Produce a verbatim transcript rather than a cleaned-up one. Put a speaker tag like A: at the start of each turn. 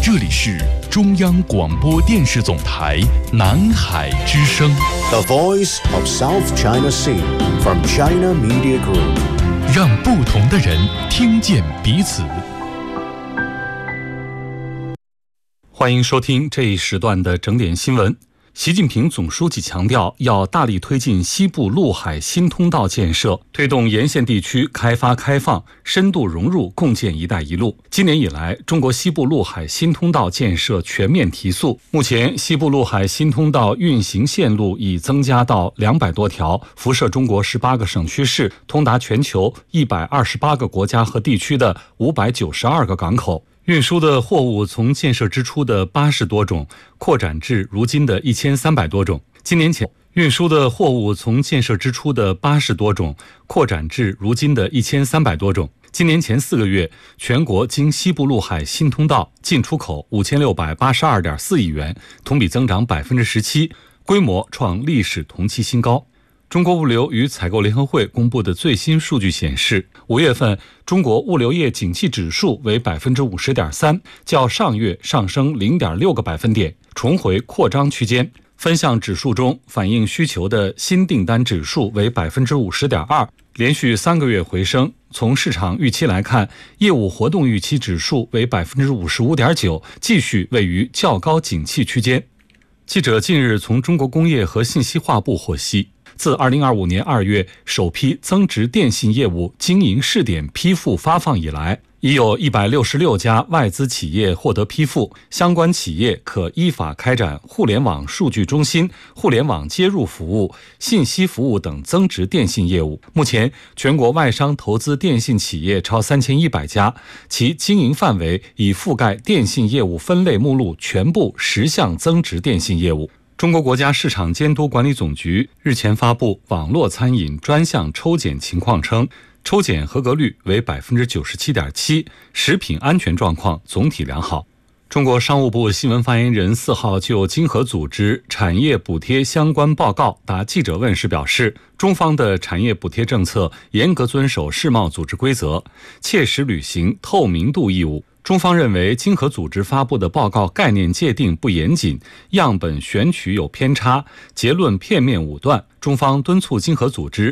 A: 这里是中央广播电视总台南海之声
B: The Voice of South China Sea from China Media Group，
A: 让不同的人听见彼此。欢迎收听这一时段的整点新闻。习近平总书记强调，要大力推进西部陆海新通道建设，推动沿线地区开发开放，深度融入共建“一带一路”。今年以来，中国西部陆海新通道建设全面提速。目前，西部陆海新通道运行线路已增加到两百多条，辐射中国十八个省区市，通达全球一百二十八个国家和地区的五百九十二个港口。运输的货物从建设之初的八十多种扩展至如今的一千三百多种。今年前，运输的货物从建设之初的八十多种扩展至如今的一千三百多种。今年前四个月，全国经西部陆海新通道进出口五千六百八十二点四亿元，同比增长百分之十七，规模创历史同期新高。中国物流与采购联合会公布的最新数据显示，五月份中国物流业景气指数为百分之五十点三，较上月上升零点六个百分点，重回扩张区间。分项指数中，反映需求的新订单指数为百分之五十点二，连续三个月回升。从市场预期来看，业务活动预期指数为百分之五十五点九，继续位于较高景气区间。记者近日从中国工业和信息化部获悉，自二零二五年二月首批增值电信业务经营试点批复发放以来，已有一百六十六家外资企业获得批复，相关企业可依法开展互联网数据中心、互联网接入服务、信息服务等增值电信业务。目前，全国外商投资电信企业超三千一百家，其经营范围已覆盖电信业务分类目录全部十项增值电信业务。中国国家市场监督管理总局日前发布网络餐饮专项抽检情况称，抽检合格率为百分之九十七点七，食品安全状况总体良好。中国商务部新闻发言人四号就经合组织产业补贴相关报告答记者问时表示，中方的产业补贴政策严格遵守世贸组织规则，切实履行透明度义务。中方认为，经合组织发布的报告概念界定不严谨，样本选取有偏差，结论片面武断。中方敦促经合组织